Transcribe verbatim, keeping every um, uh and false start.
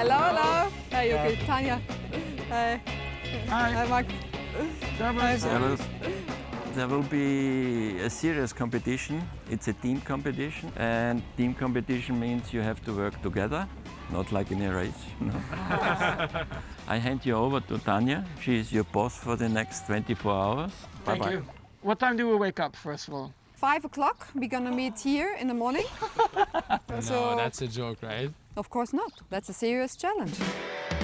Hello, hello. Hey, Yuki. Tanya. Hey. Hi. Hi, Max. Servus. There will be a serious competition. It's a team competition, and team competition means you have to work together, not like in a race. No. I hand you over to Tanya. She is your boss for the next twenty-four hours. Thank Bye-bye. you. What time do we wake up, first of all? Five o'clock. We're gonna meet here in the morning. No, So- that's a joke, right? Of course not. That's a serious challenge.